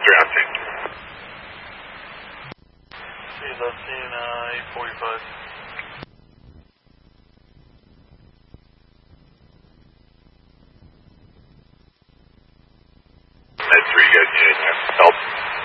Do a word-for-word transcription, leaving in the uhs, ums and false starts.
three on two. See, left in uh, eight forty-five. Med three, you guys need any help?